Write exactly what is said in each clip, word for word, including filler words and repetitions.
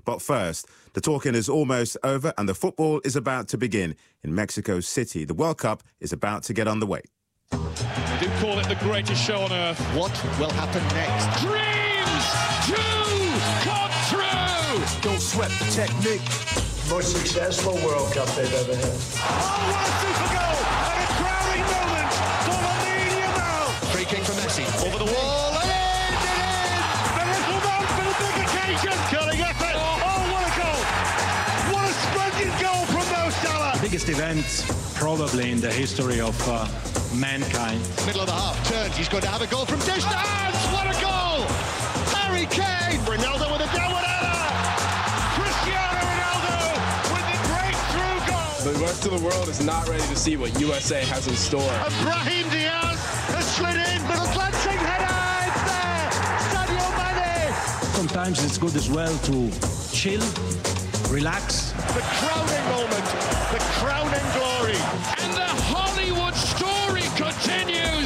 But first, the talking is almost over and the football is about to begin in Mexico City. The World Cup is about to get underway. They do call it the greatest show on earth. What will happen next? Dreams do come true! Don't sweat the technique. Most successful World Cup they've ever had. Oh, what a super goal! And a crowning moment for Lamine Yamal. Free kick for Messi. Over the wall. And in! It is! The little man for the big occasion. Curling effort. Oh, what a goal! What a splendid goal from Mo Salah. Biggest event probably in the history of uh, mankind. Middle of the half. Turns. He's going to have a goal from distance. What a goal! Harry Kane. Ronaldo with a downward header. Cristiano Ronaldo with the breakthrough goal. The rest of the world is not ready to see what U S A has in store. And Brahim Diaz has slid in, but a glancing header. It's there. Sadio Mane. Sometimes it's good as well to chill, relax. The crowning moment, the crowning glory. And the Hollywood story continues.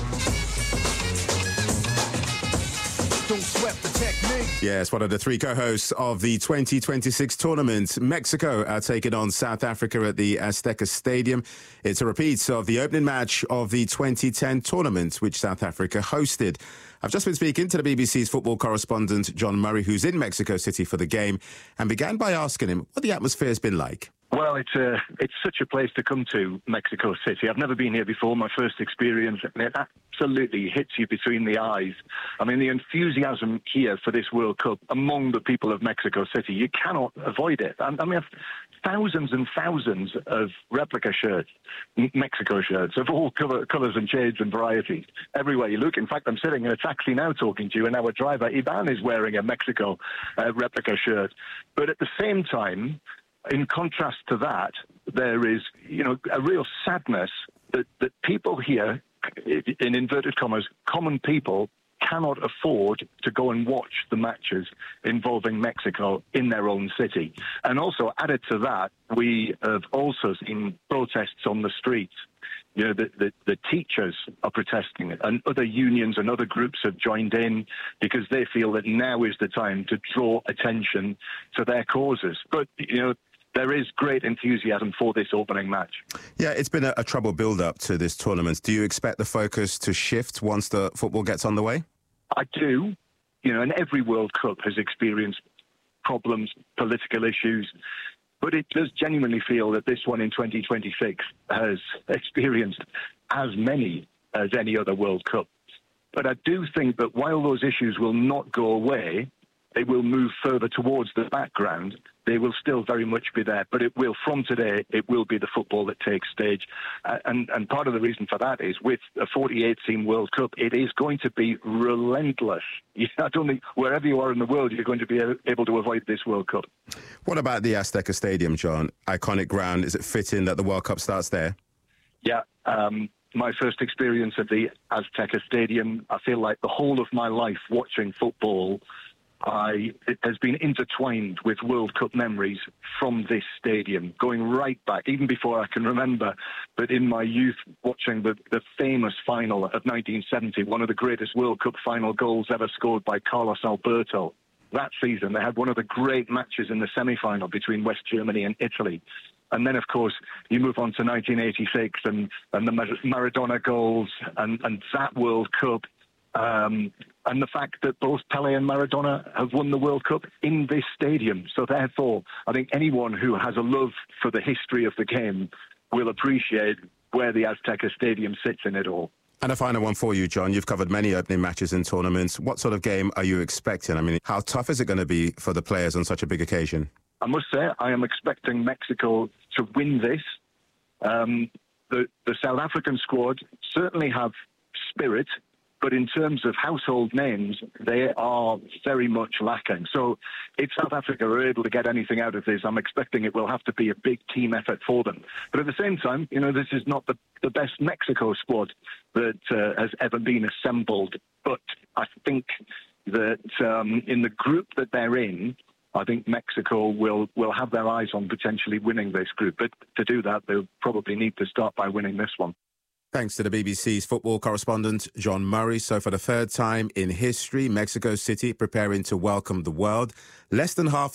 Don't sweat the technique. Yes, one of the three co-hosts of the twenty twenty-six tournament. Mexico are taking on South Africa at the Azteca Stadium. It's a repeat of the opening match of the twenty ten tournament, which South Africa hosted. I've just been speaking to the B B C's football correspondent, John Murray, who's in Mexico City for the game, and began by asking him what the atmosphere has been like. Well, it's a, it's such a place to come to, Mexico City. I've never been here before, my first experience, and it absolutely hits you between the eyes. I mean, the enthusiasm here for this World Cup among the people of Mexico City, you cannot avoid it. I, I mean, thousands and thousands of replica shirts, Mexico shirts, of all color, colours and shades and varieties, everywhere you look. In fact, I'm sitting in a taxi now talking to you, and our driver, Ivan, is wearing a Mexico uh, replica shirt. But at the same time, in contrast to that, there is, you know, a real sadness that, that people here, in inverted commas, common people, cannot afford to go and watch the matches involving Mexico in their own city. And also, added to that, we have also seen protests on the streets. You know, the, the, the teachers are protesting, and other unions and other groups have joined in because they feel that now is the time to draw attention to their causes. But, you know, there is great enthusiasm for this opening match. Yeah, it's been a, a troubled build-up to this tournament. Do you expect the focus to shift once the football gets underway? I do. You know, and every World Cup has experienced problems, political issues, but it does genuinely feel that this one in twenty twenty-six has experienced as many as any other World Cup. But I do think that while those issues will not go away, they will move further towards the background. They will still very much be there, but it will, from today, it will be the football that takes stage. Uh, and, and part of the reason for that is with a forty-eight team World Cup, it is going to be relentless. You know, I don't think wherever you are in the world, you're going to be able to avoid this World Cup. What about the Azteca Stadium, John? Iconic ground. Is it fitting that the World Cup starts there? Yeah. Um, my first experience at the Azteca Stadium, I feel like the whole of my life watching football, I, it has been intertwined with World Cup memories from this stadium, going right back, even before I can remember, but in my youth, watching the, the famous final of nineteen seventy, one of the greatest World Cup final goals ever scored by Carlos Alberto. That season, they had one of the great matches in the semi-final between West Germany and Italy. And then, of course, you move on to nineteen eighty-six and, and the Maradona goals and, and that World Cup. Um, and the fact that both Pele and Maradona have won the World Cup in this stadium. So therefore, I think anyone who has a love for the history of the game will appreciate where the Azteca Stadium sits in it all. And a final one for you, John. You've covered many opening matches in tournaments. What sort of game are you expecting? I mean, how tough is it going to be for the players on such a big occasion? I must say, I am expecting Mexico to win this. Um, the, the South African squad certainly have spirit, but in terms of household names, they are very much lacking. So if South Africa are able to get anything out of this, I'm expecting it will have to be a big team effort for them. But at the same time, you know, this is not the, the best Mexico squad that uh, has ever been assembled. But I think that um, in the group that they're in, I think Mexico will, will have their eyes on potentially winning this group. But to do that, they'll probably need to start by winning this one. Thanks to the B B C's football correspondent, John Murray. So for the third time in history, Mexico City preparing to welcome the world. Less than half